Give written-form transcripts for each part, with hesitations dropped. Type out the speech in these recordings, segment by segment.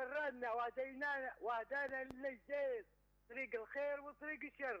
ورانا وهدانا للجيد، طريق الخير وطريق الشر.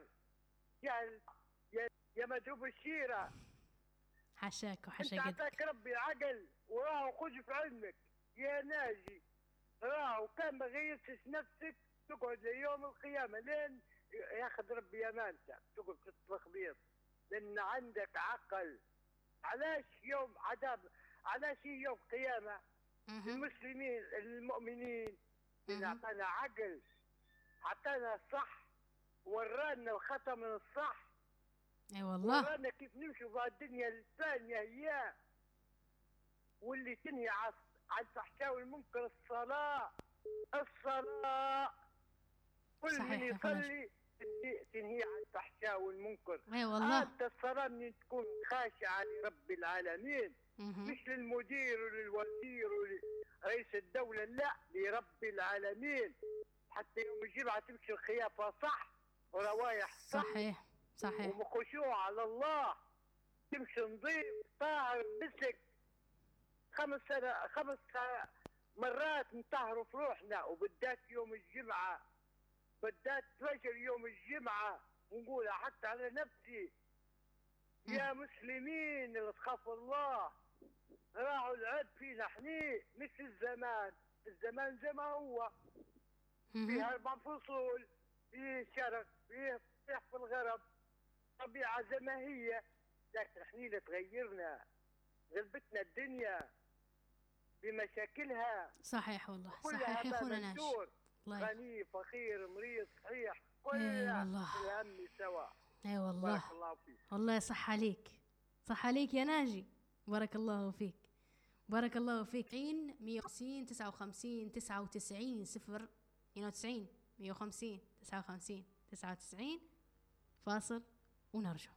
يا مدروب الشيرة، حشاك وحشا انت قدك. عطاك ربي العقل وراه خذ في علمك يا ناجي، راه كان ما غيرتش نفسك تقعد ليوم القيامة لين ياخذ ربي امانتك تقعد في التخبيط، لان عندك عقل. علاش يوم عذاب؟ علاش يوم قيامة؟ المسلمين المؤمنين اللي اعطانا عقل، اعطانا الصح، ورانا الخطا من الصح. اي والله. ورانا كيف نمشي في الدنيا الثانيه هي واللي تنهي على الفحشاء والمنكر. الصلاة كل من يصلي تنهي عن الفحشاء والمنكر. اي والله. انت الصلاة من تكون خاشعة لرب العالمين، مش للمدير وللوزير ولرئيس الدولة، لا، لرب العالمين. حتى يوم الجمعة تمشي الخيافة صح وروايح صح، صحيح وخشوع على الله، تمشي نظيف طاهر مسك. 5 مرات نطهروا في روحنا، وبالذات يوم الجمعة، بالذات فجر يوم الجمعة ونقولها حتى على نفسي. يا مسلمين اللي تخافوا الله، راعوا العد فينا حني، مش الزمان زي ما هو، فيه 4 فصول، فيه الشرق، فيه في الغرب، طبيعة زي ما هي، لكن حنين تغيرنا، غلبتنا الدنيا بمشاكلها. صحيح والله، صحيح يا اخونا ناشي. غني فقير مريض صحيح كلها الهم سوا. اي والله. بارك الله فيك. والله صح عليك، صح عليك يا ناجي، بارك الله فيك، بارك الله فيك. 150 59 99 0 92 150 59 99. فاصل ونرجع.